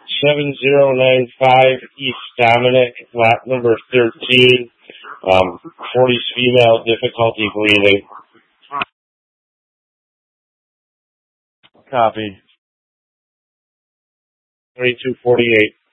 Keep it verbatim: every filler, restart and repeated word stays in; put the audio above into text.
seven zero nine five East Dominic, lot number thirteen. Um, forties female, difficulty breathing. Copy. twenty-two forty-eight.